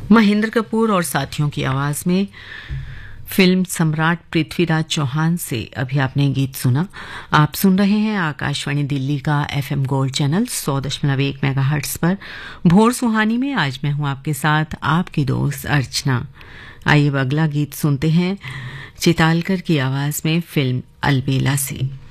महेंद्र कपूर और साथियों की आवाज में फिल्म सम्राट पृथ्वीराज चौहान से अभी आपने गीत सुना। आप सुन रहे हैं आकाशवाणी दिल्ली का एफएम गोल्ड चैनल 100.1 मेगाहर्ट्ज पर भोर सुहानी में। आज मैं हूं आपके साथ आपकी दोस्त अर्चना। आइए अब अगला गीत सुनते हैं चितालकर की आवाज में फिल्म अलबेला से।